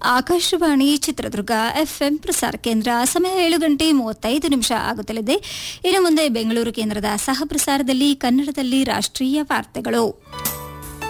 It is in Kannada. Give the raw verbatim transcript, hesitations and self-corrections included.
ಆಕಾಶವಾಣಿ ಚಿತ್ರದುರ್ಗ ಎಫ್ಎಂ ಪ್ರಸಾರ ಕೇಂದ್ರ. ಸಮಯ ಏಳು ಗಂಟೆ ಮೂವತ್ತೈದು ನಿಮಿಷ ಆಗುತ್ತಲಿದೆ. ಇನ್ನು ಮುಂದೆ ಬೆಂಗಳೂರು ಕೇಂದ್ರದ ಸಹ ಪ್ರಸಾರದಲ್ಲಿ ಕನ್ನಡದಲ್ಲಿ ರಾಷ್ಟ್ರೀಯ ವಾರ್ತೆಗಳು.